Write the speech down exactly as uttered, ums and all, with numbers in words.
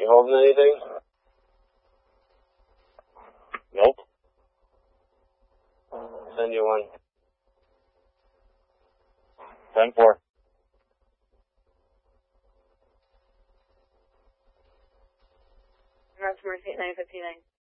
You holding anything? Nope. Send you one. ten four. That's Mercy at nine fifty-nine.